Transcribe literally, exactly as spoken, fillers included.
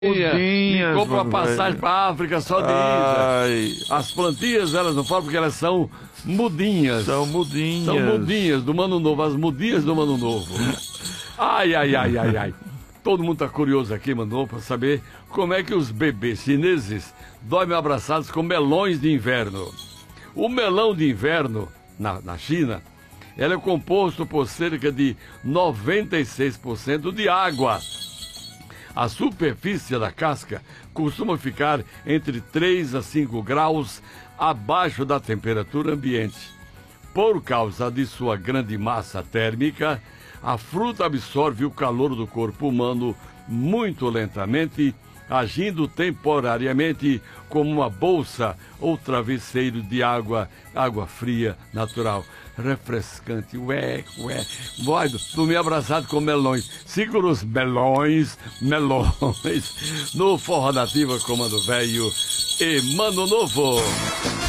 Mudinhas, compra uma mano, passagem velho. pra África só de Ai. ida. As plantinhas, elas não falam porque elas são mudinhas. São mudinhas. São mudinhas do Mano Novo, as mudinhas do Mano Novo. Ai, ai, ai, ai, ai. Todo mundo tá curioso aqui, Mano Novo, pra saber como é que os bebês chineses dormem abraçados com melões de inverno. O melão de inverno, na, na China, ele é composto por cerca de noventa e seis por cento de água. A superfície da casca costuma ficar entre três a cinco graus abaixo da temperatura ambiente. Por causa de sua grande massa térmica, a fruta absorve o calor do corpo humano muito lentamente, agindo temporariamente como uma bolsa ou travesseiro de água, água fria natural, refrescante. Ué, ué, vai dormir abraçado com melões. Segura os melões, melões, no Forró Nativa, Comando Velho e Mano Novo.